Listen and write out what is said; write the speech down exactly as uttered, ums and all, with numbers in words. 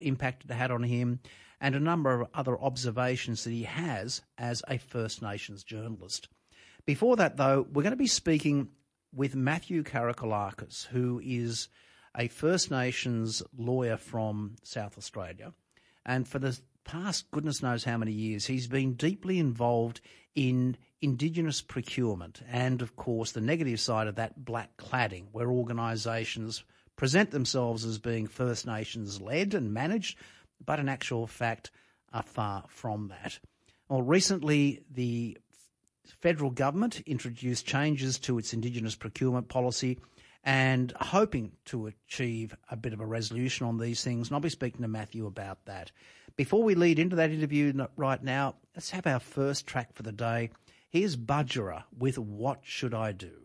impact it had on him, and a number of other observations that he has as a First Nations journalist. Before that, though, we're going to be speaking with Matthew Karakalakis, who is a First Nations lawyer from South Australia. And for the past goodness knows how many years, he's been deeply involved in Indigenous procurement and, of course, the negative side of that, black cladding, where organisations present themselves as being First Nations-led and managed, but in actual fact are far from that. Well, recently the federal government introduced changes to its Indigenous procurement policy and hoping to achieve a bit of a resolution on these things. And I'll be speaking to Matthew about that. Before we lead into that interview right now, let's have our first track for the day. Here's Budgerah with What Should I Do?